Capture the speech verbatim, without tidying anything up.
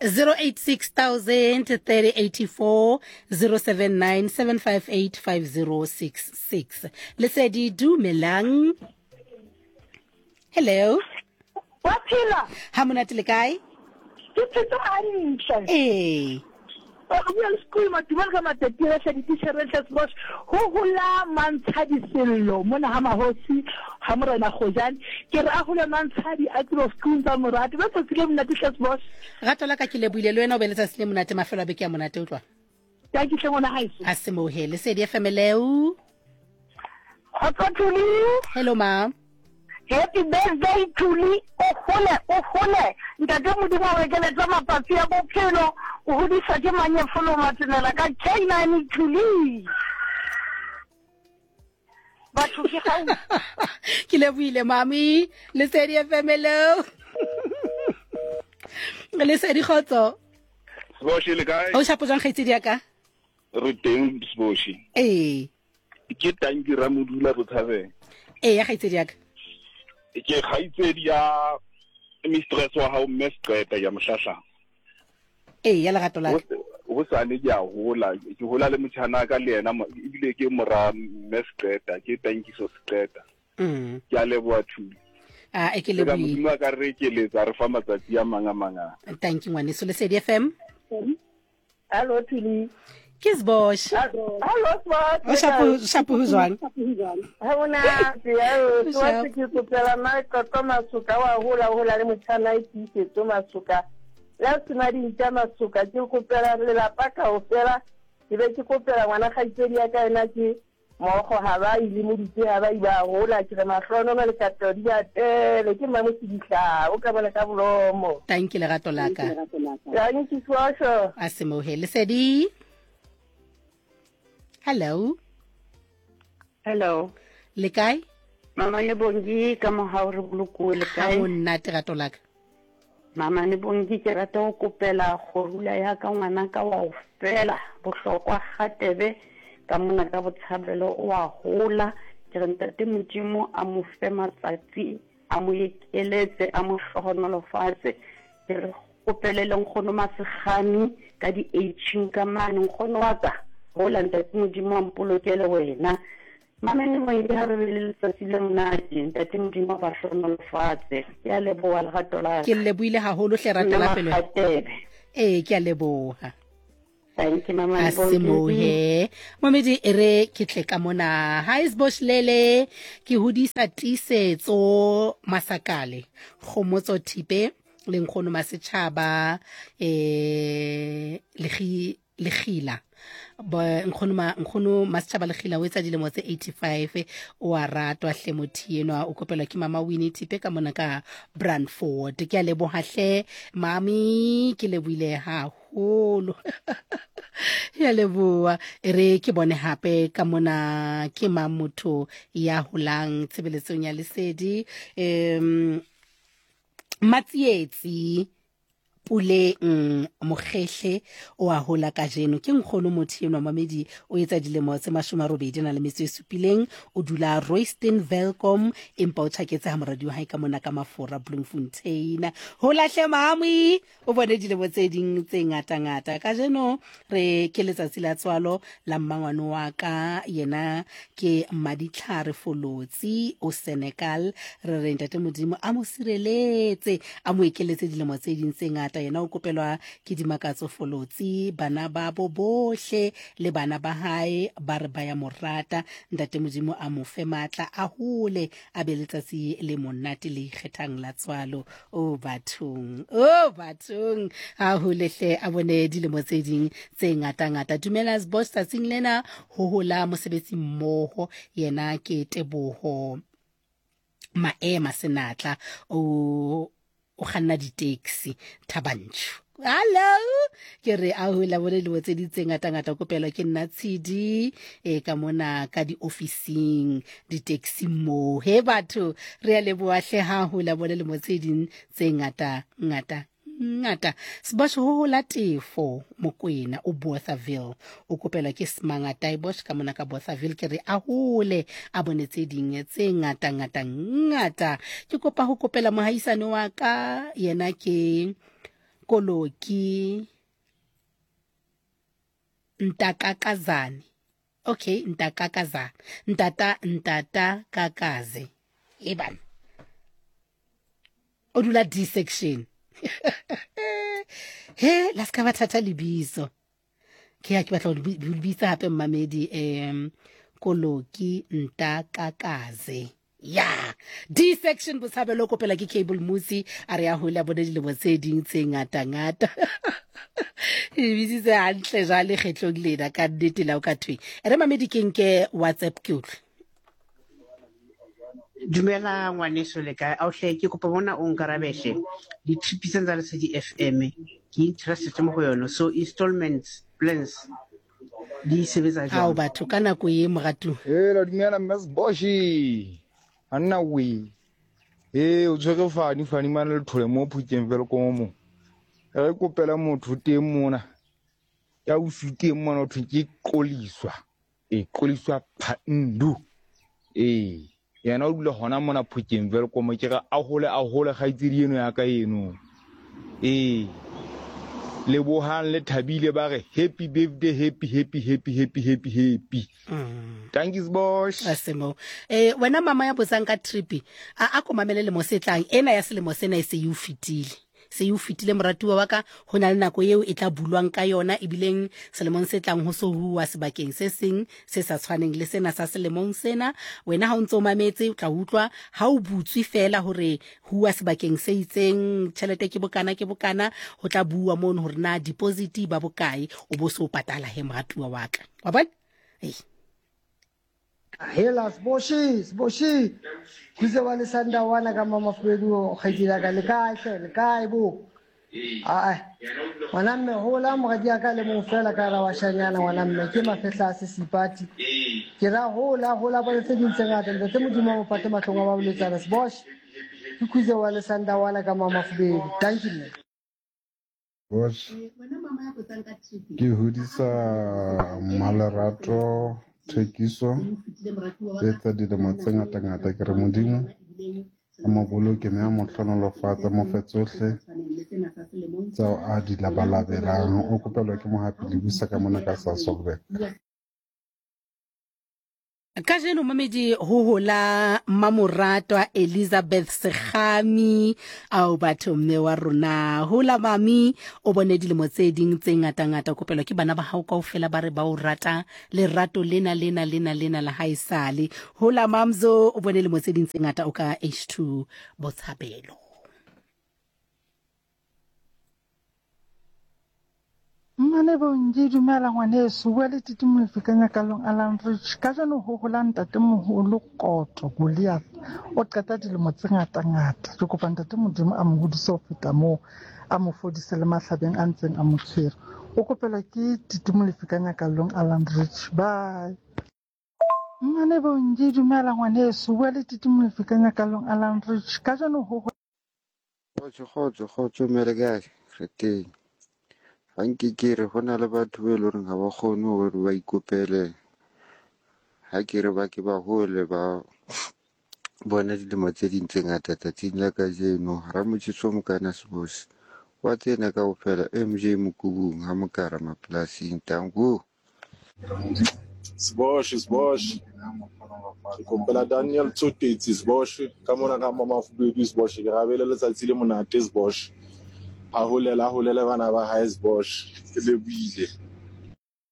zero eight six thousand thirty eighty-four zero seven nine seven five eight five zero six six. Lesedi dumelang. Hello. Waphila. Ha monate le kae? Ke tsetsa hantle. Eh. Well, school matibal ka matetira sa ditishare tsa boss ho hula mantshadi sello mona ha mahosi ha morena khojane ke re a hula mantshadi a tlo school tsa morati ba tsile monate tsa boss gato la ka ke lebuile le wena o beletsa sile monate mafelo a beke ya monate o tlwa ta ke tlengona haiso a se mo hele se di femeleu Hototuli. Hello ma. Happy birthday Tuli. Ohole ohole ntate modimo wa ke le tsa mapatsi ya bophelo o hodisa ke manye folo matsenela ka China ni Tuli. Batho ke ga ke lebuile mami le se di femeleu le se di khotso Sboshi le kae? O shapo jang khaitsi dia ka? Re teng Sboshi. Eh. Ke tanki ra modula botshabe. Eh ya khaitsi dia ka. Ke khaitse dia mistress wa hao mesqeta ya mhlahla. Eh ya lerato la. Ho sane ya hola, ke hola le motjhana ka le yena ibile ke mora mesqeta, ke tanki so sqeta. Mm. Ke a leboa Thuli. Ah e ke lebuile. Ka modimo ka re ke le tsa re fa matsatsi a manga manga. Thank you ngwane so le se di F M. Hello Tuli. Kisbosh. Hello Sport. O shapo shapo huzwang. Hauna ya twa ke tsopela mai ka toma suka wa hula hula le motshana itse ke toma suka. La tsena di ntama suka ke kopela le la paka o fela ke be ke kopela ngwana khaitsedi ya ka ena ke mogo ha ba ile mo ditse ha ba iba hula ke re mahlono le ka tori ya tele ke mamo se ditla o ka bona ka bolomo. Thank you lerato la ka. Ya ni ke swasho. Asimohele sedi. Hello. Hello. Le kae? Mama ne bongi ka mohaore buluku le kae? Ha monna terato la ka. Mama ne bongi ke rata go kopela gorula ya ka ngwana ka wa o fela bohlokwa gatebe ka mona ka botshabelo wa hola ke re ntate modimo a mo fe matsatsi a mo ekeletse a mo hlohonolofatse ke re kopelele nkgono masegani ka di aging ka mane nkgono wa ka hola ntate modimo a mpolokele wena mama ne mo ile ha re le tsatsi le mnati ntate modimo ba hlohonolofatse ya leboa le gatola Ke lebuile haholo hle rata la pele. Eh ke a leboha. Thank you mama. Asimohe momedi ere ke tle ka mona ha Isbosh lele ke hodisa tisetso masakale khomotso thipe le nkgono masetšhaba eh le legila ba nkgono ma nkgono masetšhaba legila o etsa dilemo tse eighty-five o a ratwa hle mothieno o kopelwa ke mama Winnie Thipe ka mona ka Brandford ke a leboha hle mami ke lebuile haholo ya leboa re ke bone hape ka mona ke mamotho ya holang tshebeletsong ya lesedi em matsietsi pule mm, mokgehle o a hola ka jeno ke nkgono mothieno mamedi o etsa dilemo tse mashome a robedi na le metso e supileng o dula Royston Velcom empa o tshaketse ha moradi wa hae ka mona ka mafora Bloemfontein ho lahle mami o bone dilemo tse ding tse ngata ngata ka jeno re ke letsatsi la tswalo la mmangwane wa ka yena ke Maditlhare Folotsi o Senegal re re ntate modimo a mo sireletse a mo ekeletse dilemo tse ding tse ngata yena o kopelwa ke dimakatso Folotsi bana ba bo bohle le bana ba hae ba re ba ya morata ntate modimo a mo fe matla a hole a beletsatsi le monate le kgethang la tswalo o bathong o bathong a holehle a bone dilemo tse ding tse ngata ngata dumela Sbosh tsatsing lena ho hola mosebetsi mmoho yena ke Teboho Maema Senatla o o khanna di taxi Thabanchu hello ke re a hola bone le tse di tse ngata ngata kopelo ke nna tshidi e ka mona ka di officing di taxi mo he batho re a leboa hle ha hola bone le mo tse ding tse ngata ngata ngata Sbosh ho la tefo mokwena o Bothaville o kopela ke Smanga Taibosh ka mona ka Bothaville ke re a hole a bone tse ding tse ngata ngata ngata ke kopa ho kopela mohaisane wa ka yena ke Koloki Ntakakazane. Okay, Ntakakazane. Ntata Ntata Kakaze. Eban. Odula D section. He, la ska batata libiso. Ke ya ke batla ho libisa hape mmamedi em Koloki Ntakakaze. Yeah, D section Bosabelo kopela ke Cable Musi are ya hola bona di le botse ding tse ngata ngata. E bitse hantle jale kgetlong lena ka nnete la o ka thwe. Ere mamedi ke nke WhatsApp ke utlwe. Dumela ngwaneso le kae? A o hle ke kopa bona o nkarabeshe. Di tripiseng tsa Lesedi F M ke interested mo go yona. So installments plans di sebetsa jwang? Hao batho kana ko e mogatu. Eh la dumela Ms Boshi. Anna we. Eh o tshwere fani fani mana le thole mo phukeng vele ko mo. Re kopela motho teng mona. Ya o fiteng mona o thwe ke qoliswa. E qoliswa phandu. Eh yana o dula hona mona phukeng vele ko mo ke ga a hole a hole ga itsedi eno ya ka eno. Eh le bohan le thabile ba re happy birthday happy happy happy happy happy happy. Mm. Thank you boss. Asemo. Eh wena mama ya bosang ka trip a a ko mamele le mo setlang ena ya selemo sena e se you fitile. Se you fitile moratuwa wa ka hona le nako eo e tla bulwang ka yona e bileng selemong se tlang ho so huwa sebakeng se seng se sa tshwaneng le sena sa selemong sena. Wena ha o ntse o mametse o tla utlwa ha o butswi fela hore huwa sebakeng se itseng tšhelete ke bokana ke bokana ho tla buwa mono hore na deposit ba bokae o bo so patala he moratuwa wa ka wa bona. Hey. Hela Boshi, Boshi. Kuze wale sanda wana kama mafredu khajira ka le kai le kai bu. Ah. Wanamme hola mgadia ka le mo fela ka ra washanyana wanamme ke mafetla se sipati. Kira hola hola ba tse dintse ngata ntse mo dimo mo pate matlonga ba bule tsana Boshi. Kuze wale sanda wana kama mafredu. Thank you. Boshi. Ke hodisa Malerato Thekiso etsa dilemo tse ngata ngata ke re modimo a mo boloke me a mo hlonolofatsa mo fetsohle tsao a di labalabelang o kopelwa ke mo hape le busa ka mona ka sa Sogbe. Ka jeno mamedi ho hola mamoratwa Elizabeth Segami au batho mme wa rona hola mami o bone dilemo tse ding tse ngata ngata kopelwa ke bana ba hao kaofela ba re ba o rata le rato lena lena lena lena la haisale hola mamzo o bone dilemo tse ding tse ngata o ka H two Botshabelo. Mane bonji dumela ngwaneso wa le titimole fikanya kalong Alan Rich ka jano ho hola ntate moholo Koto Goliath o qeta dilemo tse ngata ngata ke kopa ntate modimo a mo hodisa ho feta moo a mo fodise le mahlabeng a ntseng a mo tshwere o kopela ke titimole fikanya kalong Alan Rich bye. Mane bonji dumela ngwaneso wa le titimole fikanya kalong Alan Rich ka jano ho Khotso khotso khotso mere guys reteng hanke ke re hona le batho ba loreng ha ba khone hore ba ikopele ha ke re ba ke ba hole ba bona dilemo tse ding tse ngata tsatsing la ka jeno Ramotjhiso Mokana Sebosi wa tsena ka ofela M J Mokubung ha Mokara maplasing tangu Seboshi Seboshi kopela Daniel Tsotetsi Seboshi ka mona ka mama Fubedu Seboshi ke rabele letsatsi le monate Seboshi a holela holela bana ba hae Seboshi ke le buile